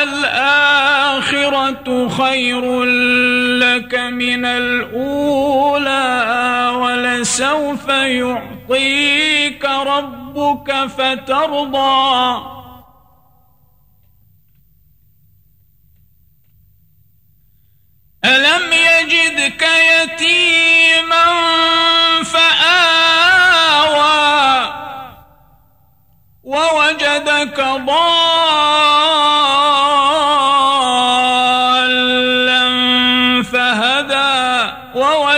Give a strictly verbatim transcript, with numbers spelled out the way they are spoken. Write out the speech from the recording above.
وَلَلْآخِرَةُ خَيْرٌ لَكَ مِنَ الْأُولَى وَلَسَوْفَ يُعْطِيكَ رَبُّكَ فَتَرْضَى أَلَمْ يَجِدْكَ يَتِيمًا فَآوَى وَوَجَدَكَ ضَالًّا